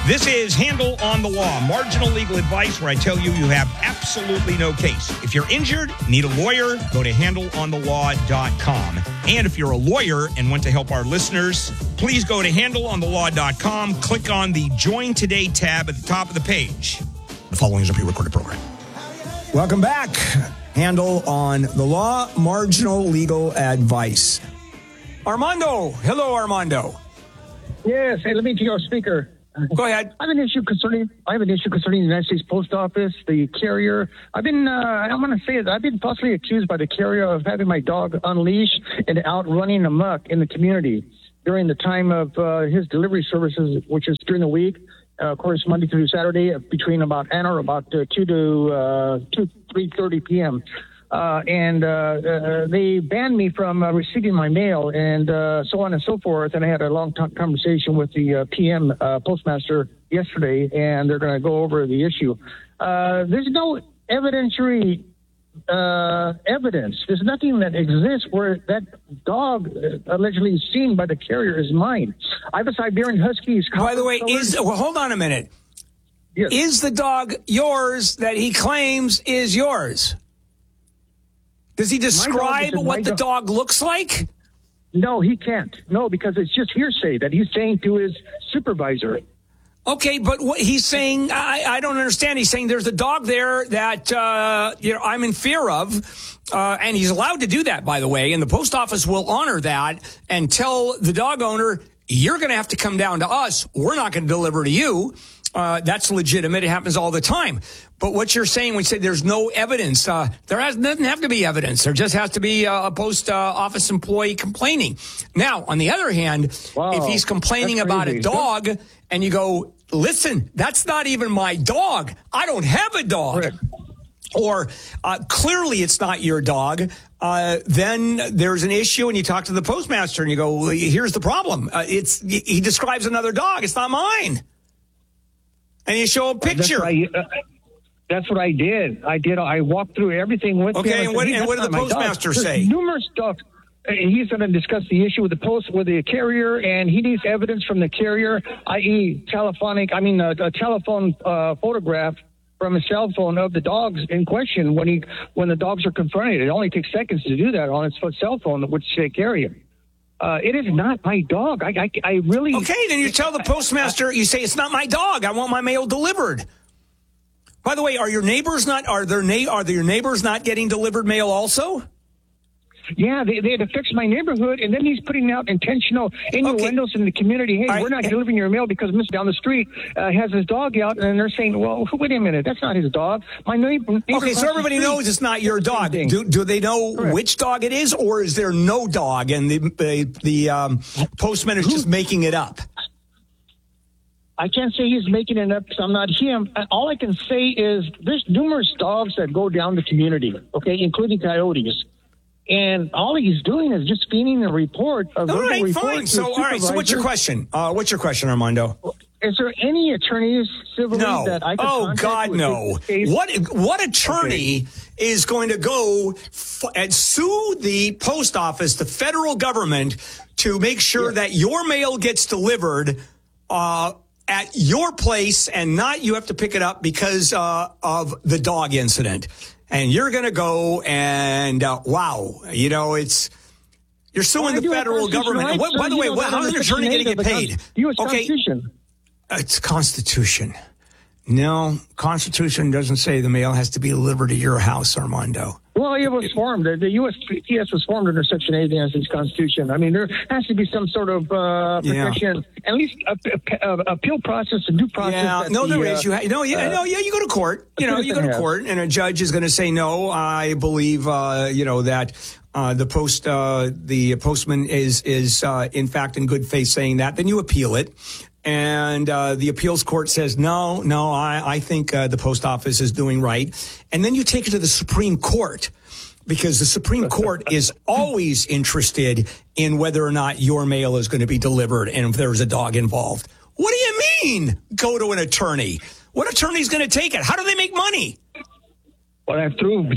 This is Handle on the Law, marginal legal advice where I tell you have absolutely no case. If you're injured, need a lawyer, go to handleonthelaw.com. And if you're a lawyer and want to help our listeners, please go to handleonthelaw.com, click on the Join Today tab at the top of the page. The following is a pre-recorded program. Welcome back. Handle on the Law, marginal legal advice. Armando. Hello, Armando. Yes. Hey, let me get your speaker. Go ahead. I have an issue concerning the United States Post Office, the carrier. I'm going to say it. I've been falsely accused by the carrier of having my dog unleashed and out running amok in the community during the time of his delivery services, which is during the week, of course, Monday through Saturday, between about 2 to 3:30 p.m. They banned me from receiving my mail and so on and so forth. And I had a long conversation with the PM postmaster yesterday, and they're going to go over the issue. There's no evidentiary evidence. There's nothing that exists where that dog allegedly seen by the carrier is mine. I have a Siberian Husky. By the way, hold on a minute. Yes. Is the dog yours that he claims is yours? Does he describe what the dog looks like? No, he can't. No, because it's just hearsay that he's saying to his supervisor. Okay, but what he's saying, I don't understand. He's saying there's a dog there that I'm in fear of, and he's allowed to do that, by the way, and the post office will honor that and tell the dog owner, you're going to have to come down to us. We're not going to deliver to you. That's legitimate. It happens all the time. But what you're saying when you say there's no evidence, there doesn't have to be evidence. There just has to be a post office employee complaining. Now, on the other hand, if he's complaining about a dog and you go, listen, that's not even my dog. I don't have a dog. Correct. Or clearly it's not your dog. Then there's an issue and you talk to the postmaster and you go, well, here's the problem. He describes another dog. It's not mine. And you show a picture. That's what I did. I walked through everything with him. Okay, and what did the postmaster say? Numerous stuff. He's going to discuss the issue with the carrier, and he needs evidence from the carrier, i.e. a telephone photograph from a cell phone of the dogs in question when the dogs are confronted. It only takes seconds to do that on its cell phone, which they carry. It is not my dog. I really... Okay, then you tell the postmaster, you say, it's not my dog. I want my mail delivered. By the way, are your neighbors not getting delivered mail also? Yeah, they had to fix my neighborhood, and then he's putting out intentional innuendos in the community. Hey, we're not delivering your mail because Mr. down the street has his dog out, and they're saying, well, wait a minute, that's not his dog. My neighbor okay, so everybody knows it's not your dog. Do they know which dog it is, or is there no dog, and the postman is just making it up? I can't say he's making it up because I'm not him. All I can say is there's numerous dogs that go down the community, okay, including coyotes. And all he's doing is just feeding a report. All right, fine. So what's your question? What's your question, Armando? Is there any attorneys civilly that I could contact? God, no. What attorney is going to go and sue the post office, the federal government, to make sure that your mail gets delivered at your place and not you have to pick it up because of the dog incident? And you're going to go and, you're suing the federal government. By the way, how is an attorney going to get paid? U.S. Constitution. It's Constitution. No, Constitution doesn't say the mail has to be delivered to your house, Armando. Well, it was formed. The USPS was formed under Section 8 of the United States Constitution. I mean, there has to be some sort of protection, at least appeal process, a due process. Yeah, there is. You go to court. You go to court, and a judge is going to say, no, I believe, that the postman is in fact in good faith saying that. Then you appeal it. And the appeals court says, no, I think the post office is doing right. And then you take it to the Supreme Court because the Supreme Court is always interested in whether or not your mail is going to be delivered and if there's a dog involved. What do you mean, go to an attorney? What attorney's going to take it? How do they make money? Well, through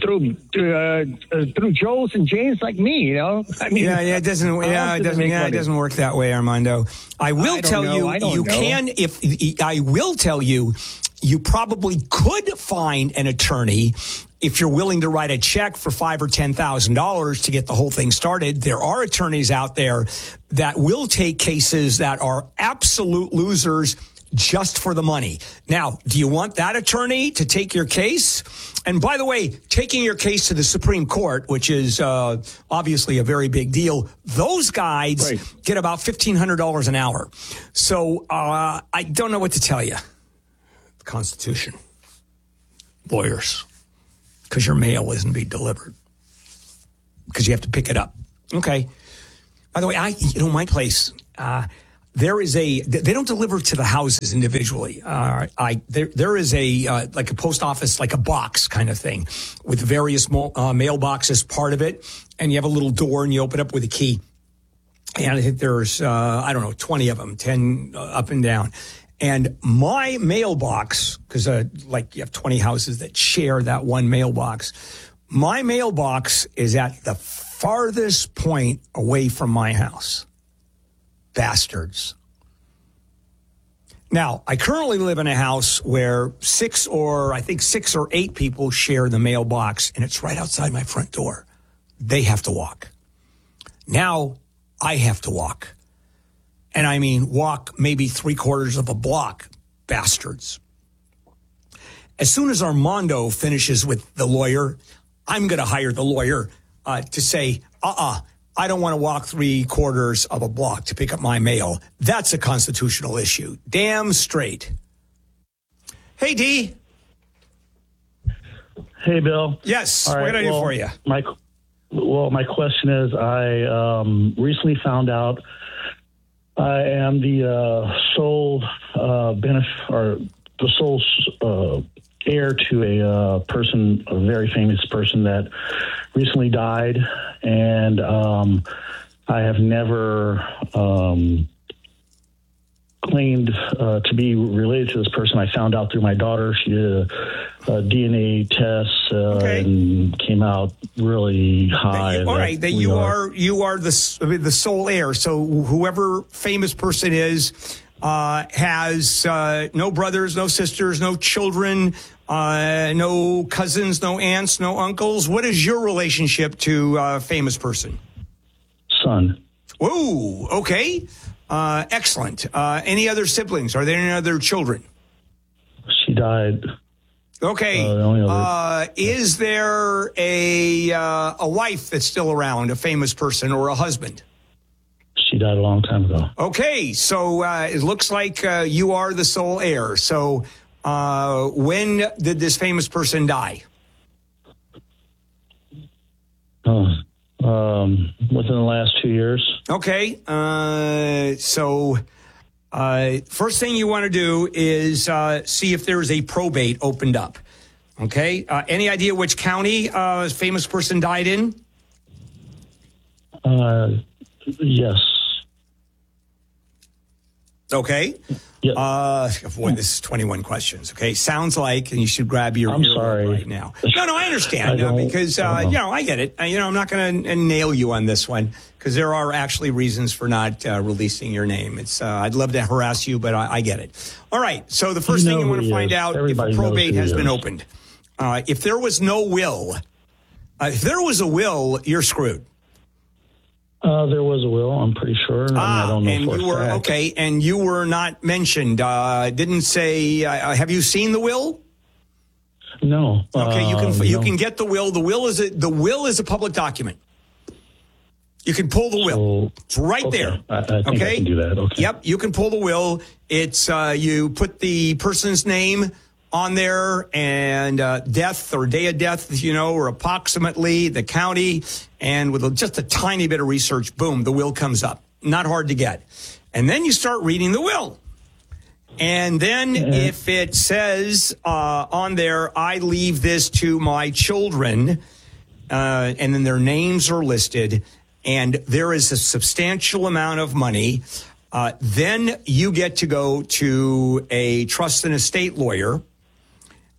Joes and Janes like me, you know. I mean, it doesn't work that way, Armando. I will tell you, I will tell you, you probably could find an attorney if you're willing to write a check for $5,000 or $10,000 to get the whole thing started. There are attorneys out there that will take cases that are absolute losers just for the money. Now, do you want that attorney to take your case? And by the way, taking your case to the Supreme Court, which is obviously a very big deal, those guys get about $1,500 an hour. So I don't know what to tell you. The Constitution. Lawyers. Because your mail isn't being delivered. Because you have to pick it up. Okay. By the way, my place... they don't deliver to the houses individually. There is like a post office, like a box kind of thing with various mailboxes part of it. And you have a little door and you open up with a key. And I think there's, 20 of them, 10 up and down. And my mailbox, because you have 20 houses that share that one mailbox. My mailbox is at the farthest point away from my house. Bastards. Now, I currently live in a house where 6 or 8 people share the mailbox, and it's right outside my front door. They have to walk. Now, I have to walk. And I mean, walk maybe 3/4 of a block. Bastards. As soon as Armando finishes with the lawyer, I'm going to hire the lawyer to say, I don't want to walk 3/4 of a block to pick up my mail. That's a constitutional issue. Damn straight. Hey, D. Hey, Bill. Yes. All right, what can I do for you? My question is, I recently found out I am the sole heir to a very famous person that recently died, and I have never claimed to be related to this person. I found out through my daughter. She did a DNA test and came out really high. All right, that you are the sole heir. So whoever famous person is has no brothers, no sisters, no children, no cousins, no aunts, no uncles. What is your relationship to a famous person? Son. Whoa, okay. Excellent. Any other siblings? Are there any other children? She died. Okay. Is there a wife that's still around, a famous person, or a husband? She died a long time ago. Okay, so it looks like you are the sole heir. So when did this famous person die? Within the last 2 years. Okay, so first thing you want to do is see if there's a probate opened up. Okay, any idea which county this famous person died in? Yes. Okay. Yep. Boy, this is 21 questions. Okay. Sounds like, and you should grab your sorry. right now. No, I understand because, I get it. I'm not going to nail you on this one because there are actually reasons for not releasing your name. It's, I'd love to harass you, but I get it. All right. So the first thing you want to find out if a probate has been opened. If there was no will, if there was a will, you're screwed. There was a will, I'm pretty sure. I don't know and for you were fact. okay, and you were not mentioned. Didn't say. Have you seen the will? No. Okay, you can get the will. The will is a public document. You can pull the will. So, it's right there. I think I can do that. Okay. Yep, you can pull the will. It's you put the person's name on there and death or day of death, or approximately the county. And with just a tiny bit of research, boom, the will comes up. Not hard to get. And then you start reading the will. And then if it says on there, I leave this to my children, and then their names are listed, and there is a substantial amount of money, then you get to go to a trust and estate lawyer.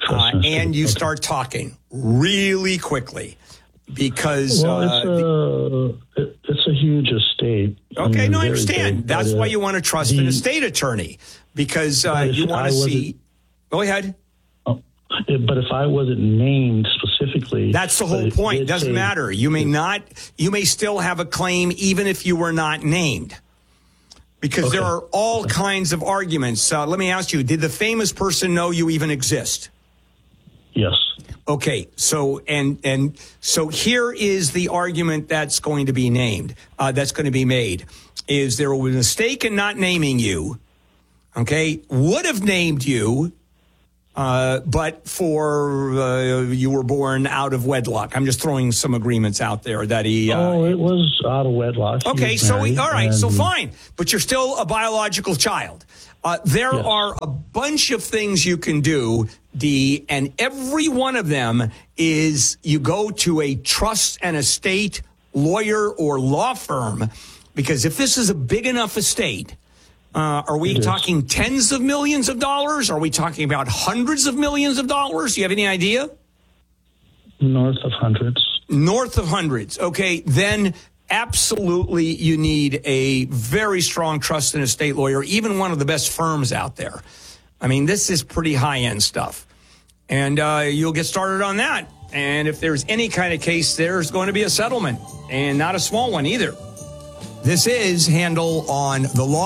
and you start talking really quickly because it's a huge estate. Okay, no, I understand. Big, That's why you want to trust an estate attorney because you want to see. Go ahead. But if I wasn't named specifically, that's the whole point. It doesn't matter. You may still have a claim even if you were not named. Because there are all kinds of arguments. Let me ask you, did the famous person know you even exist? Yes. Okay, so so here is the argument that's going to be named, that's going to be made, is there was a mistake in not naming you, okay, would have named you, but for you were born out of wedlock. I'm just throwing some agreements out there that he... it was out of wedlock. Okay, so all right, so fine. But you're still a biological child. There are a bunch of things you can do, Dee, and every one of them is you go to a trust and estate lawyer or law firm, because if this is a big enough estate... are we talking tens of millions of dollars? Are we talking about hundreds of millions of dollars? Do you have any idea? North of hundreds. North of hundreds. Okay, then absolutely you need a very strong trust and estate lawyer, even one of the best firms out there. I mean, this is pretty high-end stuff. And you'll get started on that. And if there's any kind of case, there's going to be a settlement, and not a small one either. This is Handel on the Law.